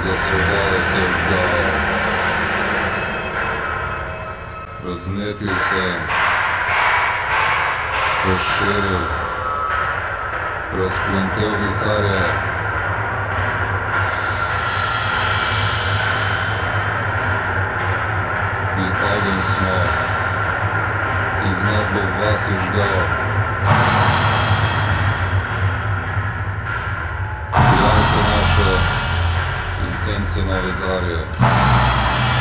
за свободу се ждала. Рознитий се, розширив, розплентив вихаря. І один смо, із нас був вас і ждав. Янка наша, і сенце нове заря.